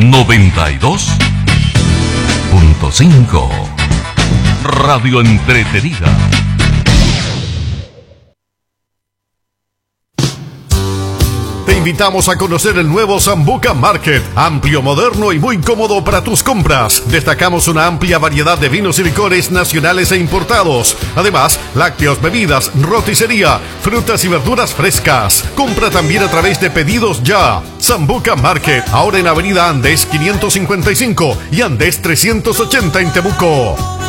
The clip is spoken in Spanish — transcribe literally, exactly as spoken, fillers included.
noventa y dos punto cinco. Radio entretenida. Te invitamos a conocer el nuevo Sambuca Market, amplio, moderno y muy cómodo para tus compras. Destacamos una amplia variedad de vinos y licores nacionales e importados. Además, lácteos, bebidas, roticería, frutas y verduras frescas. Compra también a través de Pedidos Ya. Sambuca Market, ahora en Avenida Andes quinientos cincuenta y cinco y Andes trescientos ochenta en Temuco.